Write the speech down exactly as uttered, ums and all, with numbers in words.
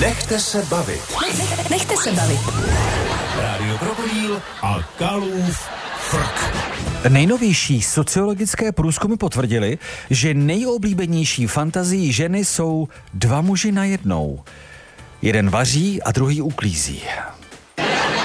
Nechte se bavit. Nechte se bavit. Rádio Krokodýl a Kalův frk. Nejnovější sociologické průzkumy potvrdily, že nejoblíbenější fantazií ženy jsou dva muži najednou. Jeden vaří a druhý uklízí.